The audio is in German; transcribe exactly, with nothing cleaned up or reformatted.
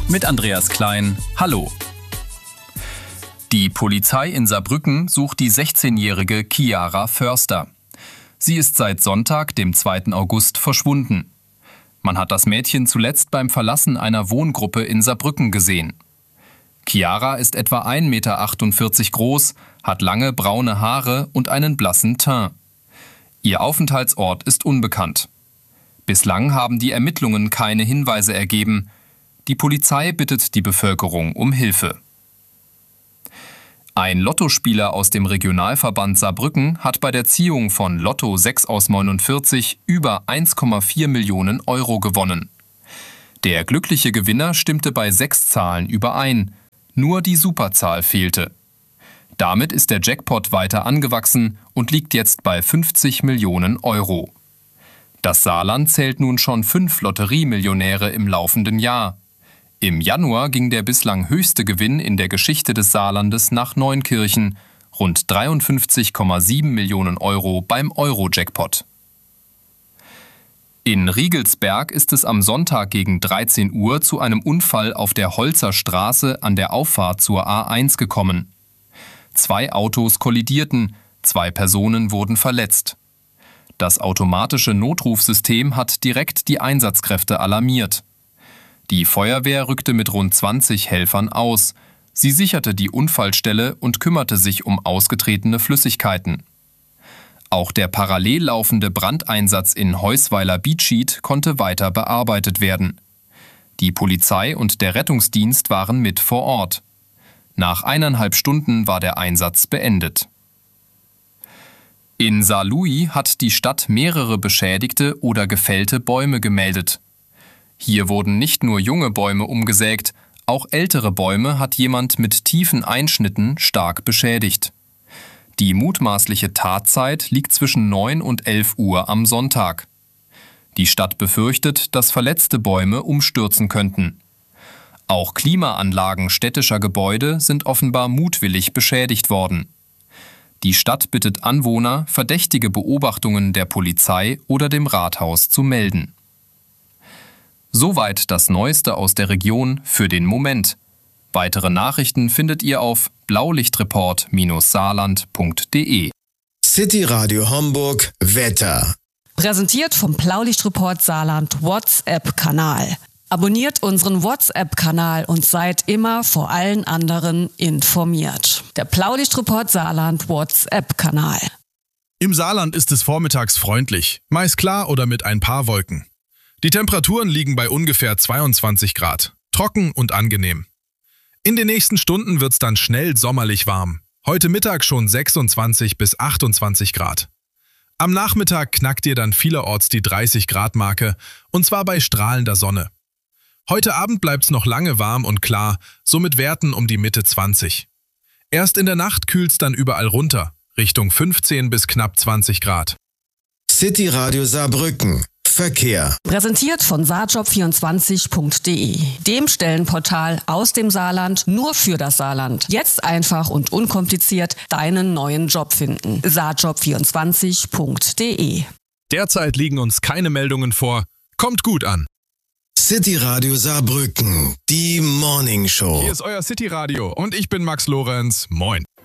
mit Andreas Klein. Hallo. Die Polizei in Saarbrücken sucht die sechzehnjährige Chiara Förster. Sie ist seit Sonntag, dem zweiten August, verschwunden. Man hat das Mädchen zuletzt beim Verlassen einer Wohngruppe in Saarbrücken gesehen. Chiara ist etwa ein Meter achtundvierzig groß, hat lange braune Haare und einen blassen Teint. Ihr Aufenthaltsort ist unbekannt. Bislang haben die Ermittlungen keine Hinweise ergeben. Die Polizei bittet die Bevölkerung um Hilfe. Ein Lottospieler aus dem Regionalverband Saarbrücken hat bei der Ziehung von Lotto sechs aus neunundvierzig über eins Komma vier Millionen Euro gewonnen. Der glückliche Gewinner stimmte bei sechs Zahlen überein, nur die Superzahl fehlte. Damit ist der Jackpot weiter angewachsen und liegt jetzt bei fünfzig Millionen Euro. Das Saarland zählt nun schon fünf Lotteriemillionäre im laufenden Jahr. Im Januar ging der bislang höchste Gewinn in der Geschichte des Saarlandes nach Neunkirchen, rund dreiundfünfzig Komma sieben Millionen Euro beim Euro-Jackpot. In Riegelsberg ist es am Sonntag gegen dreizehn Uhr zu einem Unfall auf der Holzer Straße an der Auffahrt zur A eins gekommen. Zwei Autos kollidierten, zwei Personen wurden verletzt. Das automatische Notrufsystem hat direkt die Einsatzkräfte alarmiert. Die Feuerwehr rückte mit rund zwanzig Helfern aus. Sie sicherte die Unfallstelle und kümmerte sich um ausgetretene Flüssigkeiten. Auch der parallel laufende Brandeinsatz in Heusweiler-Bietschied konnte weiter bearbeitet werden. Die Polizei und der Rettungsdienst waren mit vor Ort. Nach eineinhalb Stunden war der Einsatz beendet. In Saarlouis hat die Stadt mehrere beschädigte oder gefällte Bäume gemeldet. Hier wurden nicht nur junge Bäume umgesägt, auch ältere Bäume hat jemand mit tiefen Einschnitten stark beschädigt. Die mutmaßliche Tatzeit liegt zwischen neun und elf Uhr am Sonntag. Die Stadt befürchtet, dass verletzte Bäume umstürzen könnten. Auch Klimaanlagen städtischer Gebäude sind offenbar mutwillig beschädigt worden. Die Stadt bittet Anwohner, verdächtige Beobachtungen der Polizei oder dem Rathaus zu melden. Soweit das Neueste aus der Region für den Moment. Weitere Nachrichten findet ihr auf blaulichtreport Bindestrich saarland Punkt de. City Radio Homburg Wetter. Präsentiert vom Blaulichtreport Saarland WhatsApp-Kanal. Abonniert unseren WhatsApp-Kanal und seid immer vor allen anderen informiert. Der Blaulichtreport Saarland WhatsApp-Kanal. Im Saarland ist es vormittags freundlich, meist klar oder mit ein paar Wolken. Die Temperaturen liegen bei ungefähr zweiundzwanzig Grad, trocken und angenehm. In den nächsten Stunden wird's dann schnell sommerlich warm. Heute Mittag schon sechsundzwanzig bis achtundzwanzig Grad. Am Nachmittag knackt ihr dann vielerorts die dreißig Grad Marke, und zwar bei strahlender Sonne. Heute Abend bleibt's noch lange warm und klar, so mit Werten um die Mitte zwanzig. Erst in der Nacht kühlt's dann überall runter, Richtung fünfzehn bis knapp zwanzig Grad. City Radio Saarbrücken. Verkehr. Präsentiert von saarjob vierundzwanzig Punkt de, dem Stellenportal aus dem Saarland nur für das Saarland. Jetzt einfach und unkompliziert deinen neuen Job finden. saarjob vierundzwanzig Punkt de. Derzeit liegen uns keine Meldungen vor. Kommt gut an. City Radio Saarbrücken, die Morning Show. Hier ist euer City Radio und ich bin Max Lorenz. Moin.